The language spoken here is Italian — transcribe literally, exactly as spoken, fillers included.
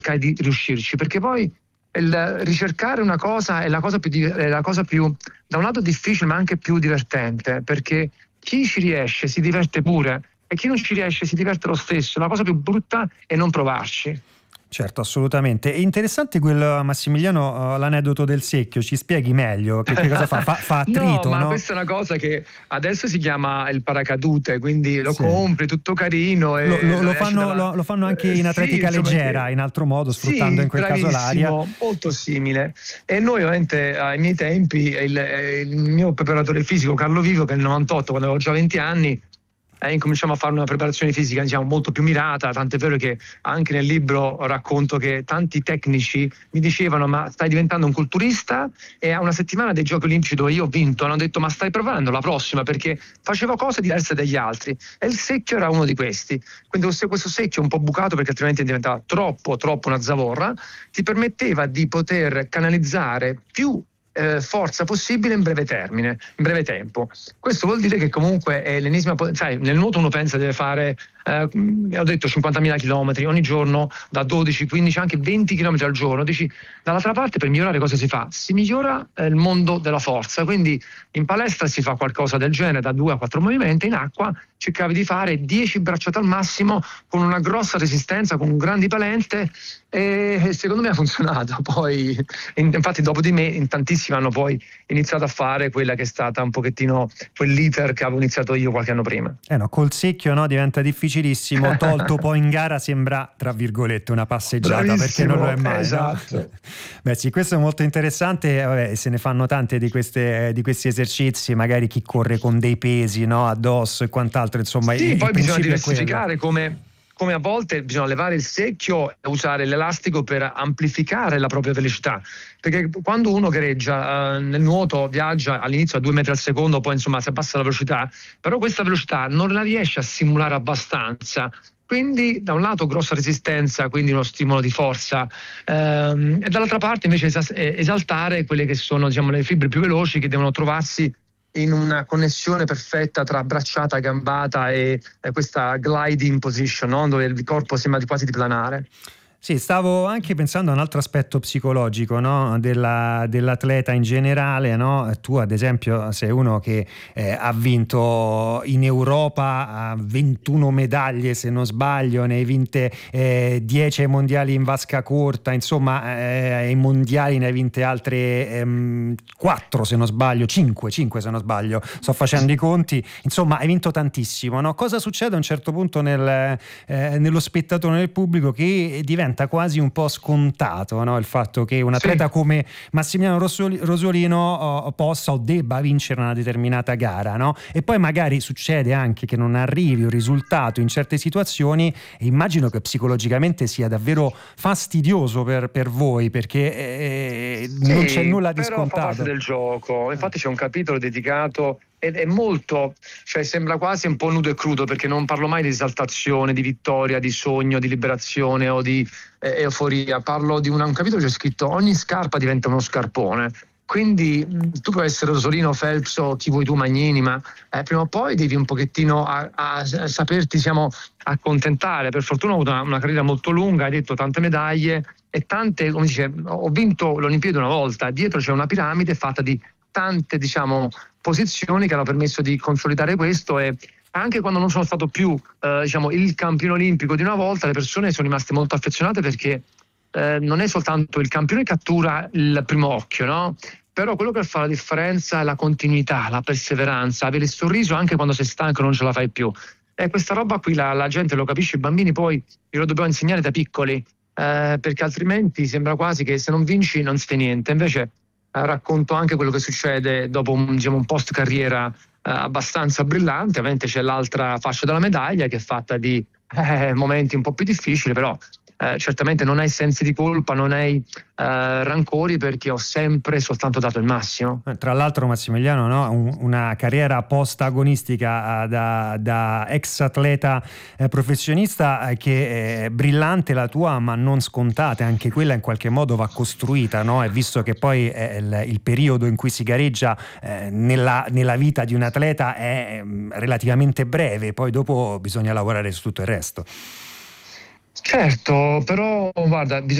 cercare di riuscirci, perché poi il ricercare una cosa è la cosa più, è la cosa più da un lato difficile ma anche più divertente, perché chi ci riesce si diverte pure e chi non ci riesce si diverte lo stesso. La cosa più brutta è non provarci. Certo, assolutamente. È interessante quel, Massimiliano, uh, l'aneddoto del secchio, ci spieghi meglio che, che cosa fa? Fa, fa attrito, no, ma no? questa è una cosa che adesso si chiama il paracadute, quindi lo Sì. compri tutto carino e lo, lo, lo, fanno, dalla... lo, lo fanno anche in atletica sì, insomma, leggera, che... in altro modo, sfruttando sì, in quel caso l'aria. molto simile. E noi ovviamente ai miei tempi il, il mio preparatore fisico Carlo Vivo, che nel novantotto, quando avevo già venti anni, Eh, incominciamo a fare una preparazione fisica, diciamo, molto più mirata, tant'è vero che anche nel libro racconto che tanti tecnici mi dicevano: ma stai diventando un culturista? E a una settimana dei Giochi Olimpici dove io ho vinto hanno detto: ma stai provando la prossima, perché facevo cose diverse dagli altri, e il secchio era uno di questi. Quindi questo secchio un po' bucato, perché altrimenti diventava troppo troppo una zavorra, ti permetteva di poter canalizzare più Eh, forza possibile in breve termine, in breve tempo. Questo vuol dire che comunque è l'ennesima, sai, nel nuoto uno pensa deve fare, eh, ho detto cinquantamila chilometri ogni giorno, da dodici, quindici, anche venti chilometri al giorno. Dici, dall'altra parte per migliorare cosa si fa? Si migliora eh, il mondo della forza, quindi in palestra si fa qualcosa del genere, da due a quattro movimenti, in acqua cercavi di fare dieci bracciate al massimo con una grossa resistenza, con un grande palente, e secondo me ha funzionato. Poi infatti dopo di me in tantissimi hanno poi iniziato a fare quella che è stata un pochettino quell'iter che avevo iniziato io qualche anno prima. Eh no, col secchio, no, diventa difficilissimo, tolto poi in gara sembra, tra virgolette, una passeggiata. Bravissimo, perché non lo è mai, esatto. No? Beh sì, questo è molto interessante. Vabbè, se ne fanno tante di, queste, di questi esercizi, magari chi corre con dei pesi, no, addosso e quant'altro, insomma. Sì, il, poi il bisogna principio diversificare, come come a volte bisogna levare il secchio e usare l'elastico per amplificare la propria velocità, perché quando uno gareggia eh, nel nuoto, viaggia all'inizio a due metri al secondo, poi insomma si abbassa la velocità, però questa velocità non la riesce a simulare abbastanza. Quindi da un lato grossa resistenza, quindi uno stimolo di forza, ehm, e dall'altra parte invece esas- esaltare quelle che sono, diciamo, le fibre più veloci, che devono trovarsi in una connessione perfetta tra bracciata, gambata e, e questa gliding position, no? Dove il corpo sembra quasi di planare. Sì, stavo anche pensando a un altro aspetto psicologico, no? Della, dell'atleta in generale, no? Tu ad esempio sei uno che eh, ha vinto in Europa ventuno medaglie, se non sbaglio, ne hai vinte eh, dieci ai mondiali in vasca corta, insomma eh, ai mondiali ne hai vinte altre ehm, quattro, se non sbaglio, cinque, cinque se non sbaglio, sto facendo i conti, insomma hai vinto tantissimo, no? Cosa succede a un certo punto nel, eh, nello spettatore, nel pubblico, che diventa quasi un po' scontato, no? Il fatto che un atleta sì. come Massimiliano Rosolino oh, possa o debba vincere una determinata gara, no? E poi magari succede anche che non arrivi un risultato in certe situazioni, e immagino che psicologicamente sia davvero fastidioso per, per voi, perché eh, sì, non c'è nulla di però scontato. Fa parte del gioco. Infatti c'è un capitolo dedicato ed è molto, cioè sembra quasi un po' nudo e crudo, perché non parlo mai di esaltazione, di vittoria, di sogno, di liberazione o di eh, euforia. Parlo di una, un capitolo che c'è scritto: ogni scarpa diventa uno scarpone. Quindi tu puoi essere Rosolino, Phelps o chi vuoi tu, Magnini, ma eh, prima o poi devi un pochettino a, a, a saperti, diciamo, accontentare. Per fortuna ho avuto una, una carriera molto lunga, hai detto tante medaglie e tante, come dice, ho vinto l'Olimpiade una volta, dietro c'è una piramide fatta di tante, diciamo, posizioni che hanno permesso di consolidare questo, e anche quando non sono stato più eh, diciamo il campione olimpico di una volta, le persone sono rimaste molto affezionate, perché eh, non è soltanto il campione che cattura il primo occhio, no? Però quello che fa la differenza è la continuità, la perseveranza, avere il sorriso anche quando sei stanco e non ce la fai più. E questa roba qui la, la gente lo capisce, i bambini poi glielo dobbiamo insegnare da piccoli, eh, perché altrimenti sembra quasi che se non vinci non si fa niente. Invece Eh, racconto anche quello che succede dopo un, diciamo, un post carriera eh, abbastanza brillante. Ovviamente c'è l'altra faccia della medaglia, che è fatta di eh, momenti un po' più difficili, però eh, certamente non hai sensi di colpa, non hai eh, rancori, perché ho sempre soltanto dato il massimo. Tra l'altro Massimiliano, no? Un, una carriera post agonistica da, da ex atleta eh, professionista eh, che è brillante la tua, ma non scontata, anche quella in qualche modo va costruita, no? E visto che poi eh, il, il periodo in cui si gareggia eh, nella, nella vita di un atleta è eh, relativamente breve, poi dopo bisogna lavorare su tutto il resto. Certo, però guarda, bisogna